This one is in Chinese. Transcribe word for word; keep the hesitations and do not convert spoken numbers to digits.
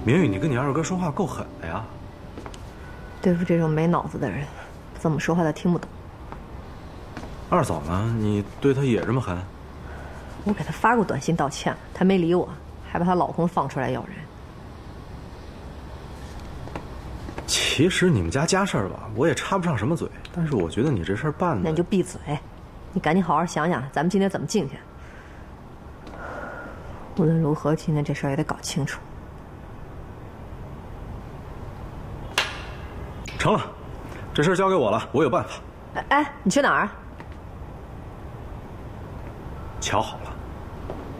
明玉，你跟你二哥说话够狠的呀。 对付这种没脑子的人，怎么说话他听不懂。 二嫂呢？你对她也这么狠？ 我给她发过短信道歉了，她没理我，还把她老公放出来要人。 其实你们家家事儿吧，我也插不上什么嘴。但是我觉得你这事儿办的…… 那你就闭嘴，你赶紧好好想想，咱们今天怎么进去。无论如何，今天这事儿也得搞清楚。 成了，这事儿交给我了，我有办法。 哎哎，你去哪儿？ 瞧好了，